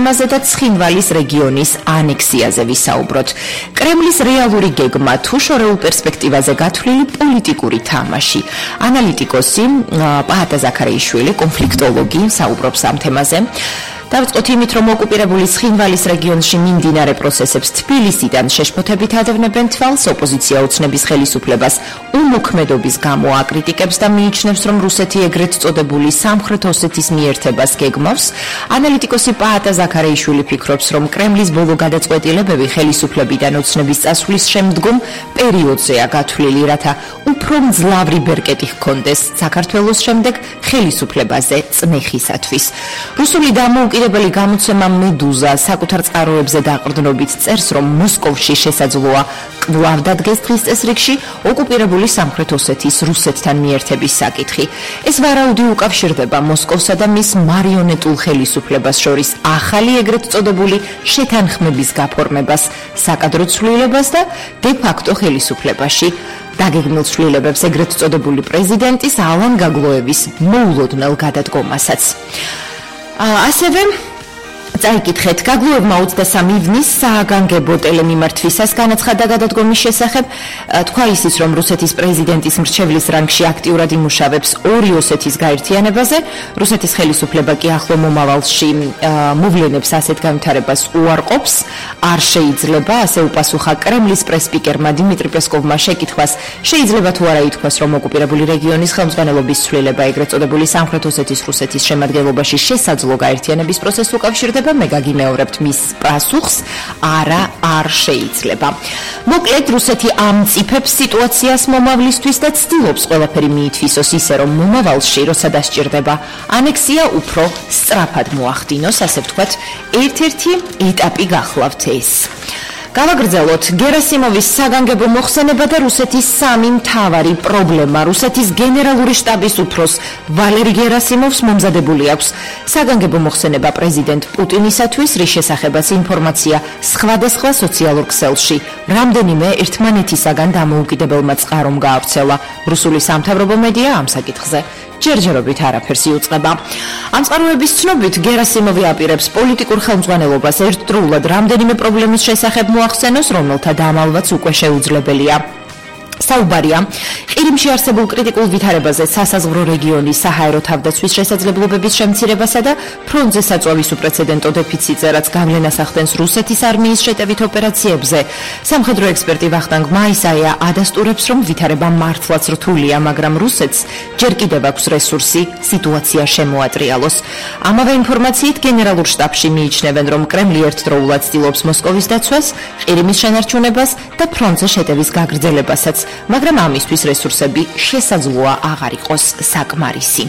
თემაზე და ცხინვალის რეგიონის ანექსიაზე ვისაუბროთ. კრემლის რეალური გეგმა თუ შორეულ პერსპექტივაზე გათვლილი პოლიტიკური თამაში. ანალიტიკოსი პაატა ზაქარიაშვილი, კონფლიქტოლოგი, საუბრობს ამ თემაზე. დავიწყოთ იმით, რომ ოკუპირებული ცხინვალის რეგიონში მიმდინარე პროცესებს თბილისიდან შეშფოთებით ადევნებენ თვალს, ოპოზიცია ოცნების ხელისუფლებას უმოქმედობის გამო აკრიტიკებს და მიიჩნევს, რომ რუსეთი ეგრეთ წოდებული სამხრეთ ოსეთის მიერთებას გეგმავს. ანალიტიკოსი პაატა ზაქარიაშვილი ფიქრობს, რომ კრემლის ბოლო გადაწყვეტილებები ხელისუფლებიდან ოცნების წასვლის შემდგომ პერიოდზეა გათვლილი, რათა უფრო მძლავრი ბერკეტი ჰქონდეს საქართველოს შემდეგ ხელისუფლებაზე წნეხისათვის. რუსული დამოუკიდებელი გამოცემა მედუზა საკუთარ წყაროებზე დაყრდნობით წერს, რომ მოსკოვში შესაძლოა კვლავ დადგეს დღის წესრიგში ოკუპირებული სამხრეთ ოსეთის რუსეთთან მიერთების საკითხი. ეს ვარაუდი უკავშირდება მოსკოვსა და მის მარიონეტულ ხელისუფლებას შორის ახალი ეგრეთ წოდებული შეთანხმების გაფორმებას, საკადრო ცვლილებას და დე-ფაქტო ხელისუფლებაში დაგეგმილ ცვლილებებს ეგრეთ წოდებული პრეზიდენტის ალან გაგლოევის მოულოდნელ გადადგომასაც. ასევე წაიკითხეთ, გაგლოევმა 23 ივნის სააგანგებო ტელემიმართვისას განაცხადა გადადგომის შესახებ, თქვა ისიც, რომ რუსეთის პრეზიდენტის მრჩევლის რანგში აქტიურად იმუშავებს ორი ოსეთის გაერთიანებაზე, რუსეთის ხელისუფლება კი ახლო მომავალში მოვლენებს ასეთ განვითარებას უარყოფს, არ შეიძლება, ასე უპასუხა კრემლის პრესპიკერმა დიმიტრი პესკოვმა შეკითხვას, შეიძლება თუ არა ითქვას, რომ ოკუპირებული რეგიონის ხელმძღვანელობის ცვლილება ეგრეთ წოდებული სამხრეთ ოსეთის რუსეთის შემადგენლობაში შესაძლო გაერთიანების პროცესს უკავშირდება. მე გაგიმეორებთ მის პასუხს, არა, არ შეიძლება. მოკლედ, რუსეთი ამწიფებს სიტუაციას მომავლისთვის და ცდილობს ყველაფერი მიითვისოს ისე, რომ მომავალში, როცა დასჭირდება ანექსია, უფრო სწრაფად მოახდინოს, ასე ვთქვათ, ერთ-ერთი ეტაპი გახლავთ ეს. გავაგრძელოთ გერასიმოვის საგანგებო მოხსენება და რუსეთის სამი მთავარი პრობლემა. რუსეთის გენერალური შტაბის უფროს ვალერი გერასიმოვს მომზადებული აქვს საგანგებო მოხსენება პრეზიდენტ პუტინისათვის, რის შესახებაც ინფორმაცია სხვადასხვა სოციალურ ქსელში. რამდენიმე ერთმანეთისაგან დამოუკიდებელმა წყარომ გაავრცელა. რუსული სამთავრობო მედია ამ საკითხზე ჯერჯერობით არაფერს იუწყება. ამ წყაროების ცნობით, გერასიმოვი აპირებს პოლიტიკურ ხელმძღვანელობას ერთდროულად რამდენიმე პრობლემის შესახებ მოახსენოს, რომელთა დამალვაც უკვე შეუძლებელია. საუბარია ყირიმში არსებულ კრიტიკულ ვითარებაზე, სასაზღვრო რეგიონის საჰაერო თავდაცვის შესაძლებლობების შემცირებასა და ფრონტზე საწვავის უპრეცედენტო დეფიციტზე, რაც გავლენას ახდენს რუსეთის არმიის შეტევით ოპერაციებზე. სამხედრო ექსპერტი ვახტანგ მაისაია ადასტურებს, რომ ვითარება მართლაც რთულია, მაგრამ რუსეთს ჯერ კიდევ აქვს რესურსი სიტუაცია შემოატრიალოს. ამავე ინფორმაციით გენერალურ შტაბში მიიჩნევენ, რომ კრემლი ერთდროულად ცდილობს მოსკოვის დაცვას, ყირიმის შენარჩუნებას და ფრონტზე შეტევის გაგრძელებასაც, მაგრამ ამისთვის რესურსები შესაძლოა აღარ იყოს საკმარისი.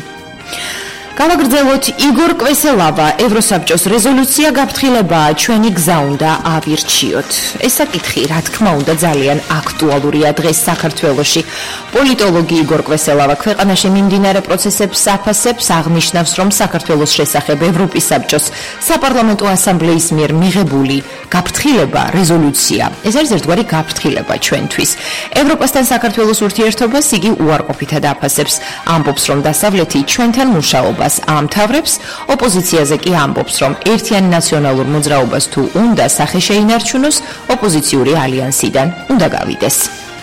გავაგრძელოთ იგორ კვესელავა, ევროსაბჭოს რეზოლუცია გაფრთხილებაა, ჩვენი გზა უნდა ავირჩიოთ. ეს საკითხი, რა თქმა უნდა, ძალიან აქტუალურია დღეს საქართველოში. პოლიტოლოგი იგორ კვესელავა ქვეყანაში მიმდინარე პროცესებს აფასებს, აღნიშნავს, რომ საქართველოს შესახებ ევროპის საბჭოს საპარლამენტო ასამბლეის მიერ მიღებული გაფრთხილება, რეზოლუცია. ეს არის ერთგვარი გაფრთხილება ჩვენთვის. ევროპასთან საქართველოს ურთიერთობას იგი უარყოფითად აფასებს. ამბობს, რომ დასავლეთი ჩვენთან მუშაობს ამთავრებს, ოპოზიციაზე კი ამბობს, რომ ერთიანი ნაციონალურ მოძრაობას თუ უნდა სახე შეინარჩუნოს, ოპოზიციური ალიანსიდან უნდა გავიდეს.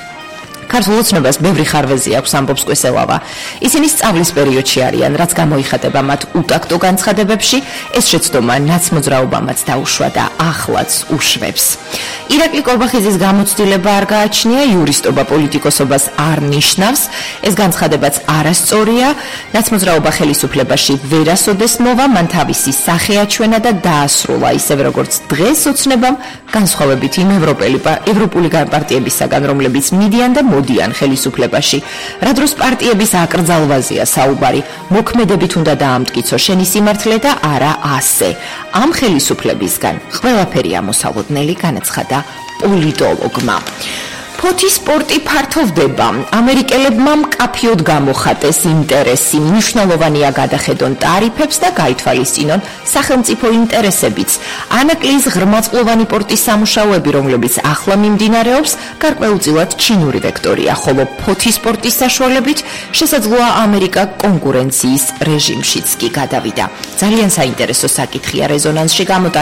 ქართულ ოცნებას ბევრი ხარვეზი აქვს, ამბობს კვესელავა. ისინი სწავლის პერიოდში არიან, რაც გამოიხატება მათ უტაქტო განცხადებებში, ეს შეცდომა ნაცმოძრაობამაც დაუშვა და ახლაც უშვებს. ირაკლი კორბახიძის გამოცდილება არ გააჩნია, იურისტობა პოლიტიკოსობას არ ნიშნავს, ეს განცხადებაც არასწორია, ნაცმოძრაობა ხელისუფლებაში ვერასოდეს მოვა, მან თავისი სახე აჩვენა და დაასრულა, ისევე როგორც დღეს ოცნებამ, განსხვავებით იმ ევროპული პარტიებისაგან, რომლებიც მიდიან და მოდიან ხელისუფლებაში. რა დროს პარტიების აკრძალვაზეა საუბარი, მოქმედებით უნდა დაამტკიცო შენი სიმართლე და არა ასე. ამ ხელისუფლებისგან ყველაფერი ამოსალოდნელი, განაცხადა პოლიტოლოგმა. ფოთი სპორტი ფართოვდება. ამერიკელებმა მკაფიოდ გამოხატეს ინტერესი, მნიშვნელოვანია გადახედონ ტარიფებს და გაითვალისწინონ სახელმწიფო ინტერესებიც. ანაკლიის ღრმაწყლოვანი პორტის სამუშაოები, რომლებიც ახლა მიმდინარეობს, გარკვეულწილად ჩინური ვექტორია, ხოლო ფოთი სპორტის საშუალებით შესაძლოა ამერიკა კონკურენციის რეჟიმშიც კი გადავიდა. ძალიან საინტერესო საკითხია რეზონანსში